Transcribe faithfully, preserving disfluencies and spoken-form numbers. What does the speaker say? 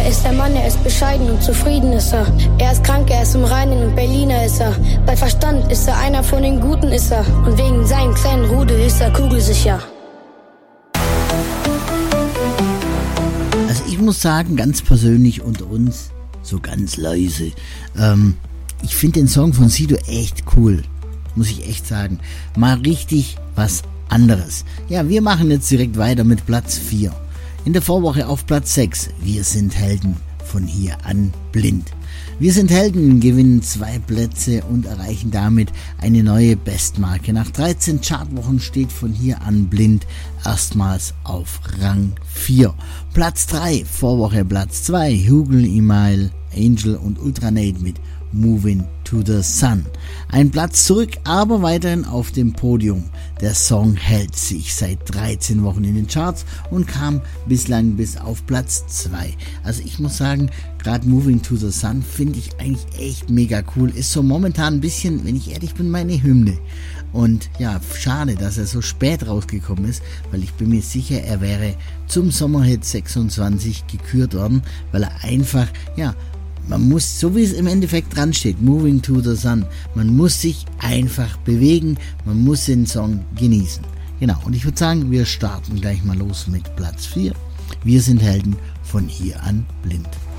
Er ist der Mann, er ist bescheiden und zufrieden ist er. Er ist krank, er ist im Reinen und Berliner ist er. Bei Verstand ist er einer von den Guten ist er. Und wegen seinem kleinen Rudel ist er kugelsicher. Also ich muss sagen, ganz persönlich unter uns, so ganz leise, ähm, ich finde den Song von Sido echt cool, muss ich echt sagen. Mal richtig was anderes. Ja, wir machen jetzt direkt weiter mit Platz vier. In der Vorwoche auf Platz sechs. Wir sind Helden, von hier an blind. Wir sind Helden gewinnen zwei Plätze und erreichen damit eine neue Bestmarke. Nach dreizehn Chartwochen steht von hier an blind erstmals auf Rang vier. Platz drei, Vorwoche Platz zwei. Hugel, Email, Angel und Ultranate mit Moving to the Sun. Ein Platz zurück, aber weiterhin auf dem Podium. Der Song hält sich seit dreizehn Wochen in den Charts und kam bislang bis auf Platz zwei. Also ich muss sagen, gerade Moving to the Sun finde ich eigentlich echt mega cool. Ist so momentan ein bisschen, wenn ich ehrlich bin, meine Hymne. Und ja, schade, dass er so spät rausgekommen ist, weil ich bin mir sicher, er wäre zum Sommerhit sechsundzwanzig gekürt worden, weil er einfach, ja, man muss, so wie es im Endeffekt dran steht, Moving to the Sun, man muss sich einfach bewegen, man muss den Song genießen. Genau, und ich würde sagen, wir starten gleich mal los mit Platz vier. Wir sind Helden, von hier an blind.